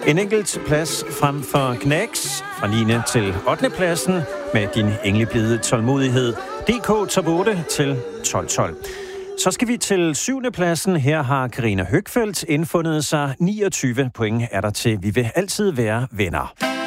En enkelt plads frem for Knacks fra 9. til 8. pladsen med din engleblide tålmodighed. DK top 8 til 12. Så skal vi til 7. pladsen. Her har Karina Høgfeldt indfundet sig. 29 point er der til Vi vil altid være venner.